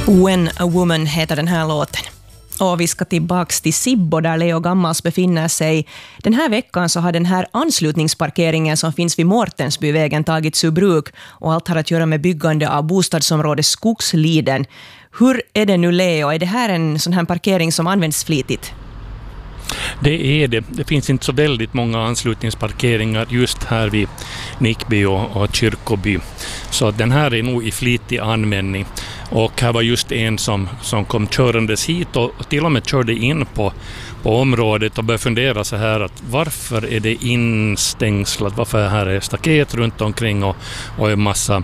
When a Woman heter den här låten. Och vi ska tillbaka till Sibbo där Leo Gammals befinner sig. Den här veckan så har den här anslutningsparkeringen som finns vid Mårtensbyvägen tagits ur bruk och allt har att göra med byggande av bostadsområdet Skogsliden. Hur är det nu, Leo? Är det här en sån här parkering som används flitigt? Det är det. Det finns inte så väldigt många anslutningsparkeringar just här vid Nickby och Kyrkoby. Så den här är nog i flitig användning. Och här var just en som kom körandes hit och till och med körde in på området och började fundera så här att varför är det instängslat? Varför här är staket runt omkring och en massa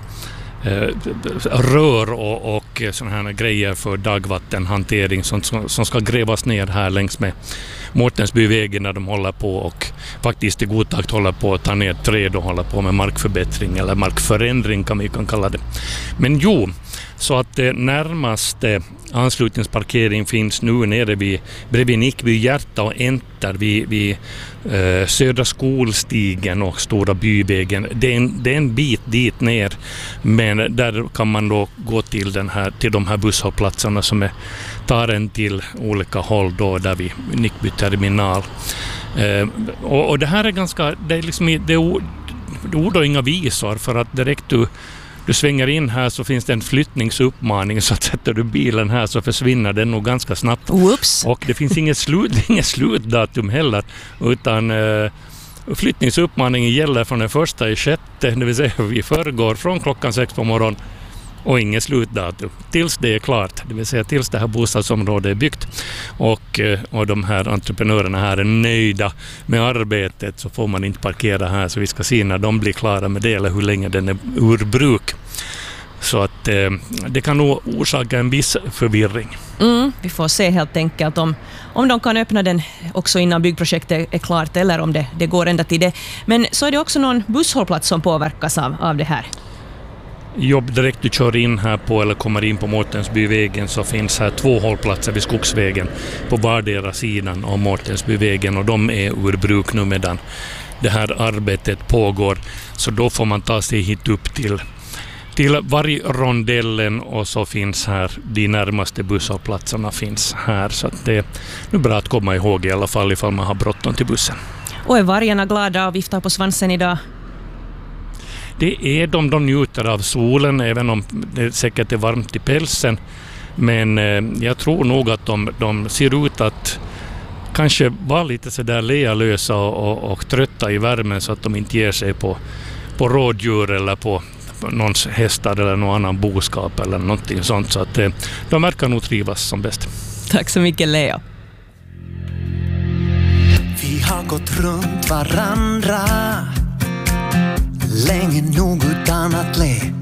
rör och såna här grejer för dagvattenhantering som ska grävas ner här längs med Mårtensbyvägen när de håller på och faktiskt i god takt håller på att ta ner träd och håller på med markförbättring eller markförändring kan vi kalla det. Men jo, så att det närmaste anslutningsparkering finns nu nere bredvid Nickby hjärta och Enter vid Södra skolstigen och Stora byvägen. Det är en bit dit ner, men där kan man då gå till de här busshållplatserna som tar en till olika håll då där vid Nickby terminal. Och det här är ganska, det är liksom det ord och inga visor, för att direkt du svänger in här så finns det en flyttningsuppmaning, så att sätter du bilen här så försvinner den nog ganska snabbt. Oops. Och det finns inget slutdatum heller, utan flyttningsuppmaningen gäller från den 1/6, det vill säga i förrgår från klockan 6 på morgonen, och inget slutdatum tills det är klart, det vill säga tills det här bostadsområdet är byggt och de här entreprenörerna här är nöjda med arbetet, så får man inte parkera här. Så vi ska se när de blir klara med det eller hur länge den är ur bruk. Så att det kan nog orsaka en viss förvirring. Vi får se helt enkelt om de kan öppna den också innan byggprojektet är klart eller om det går ända till det. Men så är det också någon busshållplats som påverkas av det här. Direkt du kör in här på eller kommer in på Mårtensbyvägen så finns här 2 hållplatser vid Skogsvägen på vardera sidan av Mårtensbyvägen, och de är ur bruk nu medan det här arbetet pågår. Så då får man ta sig hit upp till Vargrondellen, och så finns här de närmaste busshållplatserna finns här. Så att det är bra att komma ihåg i alla fall ifall man har bråttom till bussen. Och är vargarna glada och viftar på svansen idag? Det är de njuter av solen, även om det säkert är varmt i pälsen. Men jag tror nog att de ser ut att kanske vara lite så där lealösa och trötta i värmen, så att de inte ger sig på rådjur eller på någons hästar eller någon annan boskap eller någonting sånt. Så att de verkar nog trivas som bäst. Tack så mycket, Leo. Vi har gått runt varandra länge nog utan att le.